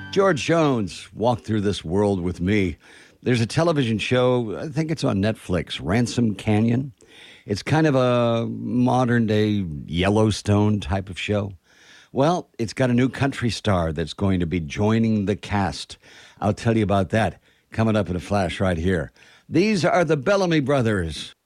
George Jones walked through this world with me. There's a television show, I think it's on Netflix, Ransom Canyon. It's kind of a modern-day Yellowstone type of show. Well, it's got a new country star that's going to be joining the cast. I'll tell you about that coming up in a flash right here. These are the Bellamy Brothers.